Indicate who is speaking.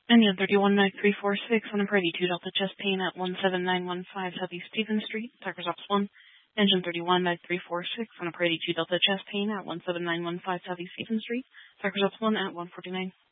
Speaker 1: Engine 319346 on a Brady 2 Delta chest pain at 17915 Southeast Stephen Street, Tucker's Ops 1. Engine 319346 on a Brady 2 Delta chest pain at 17915 Southeast Stephen Street, Tucker's Ops 1 at 149.